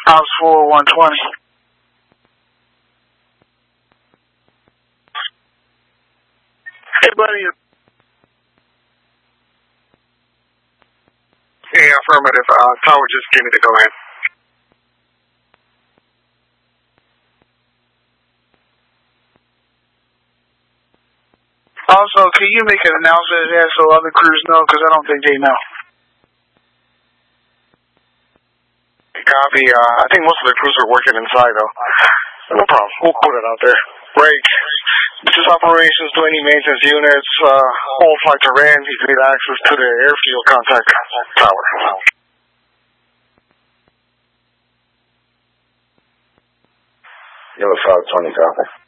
House 4120. Hey, buddy. Yeah, affirmative. Tower just gave me the go-ahead. Also, can you make an announcement there so other crews know? Because I don't think they know. Copy. I think most of the crews are working inside, though. No problem. We'll put it out there. Break. This is operations to any maintenance units. All flights are in. You need access to the airfield contact tower. Yellow 520, copy.